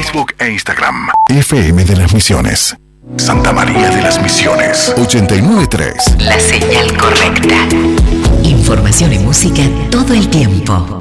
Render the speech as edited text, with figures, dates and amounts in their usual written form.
Facebook e Instagram. FM de las Misiones. Santa María de las Misiones. 89.3. La señal correcta. Información y música todo el tiempo.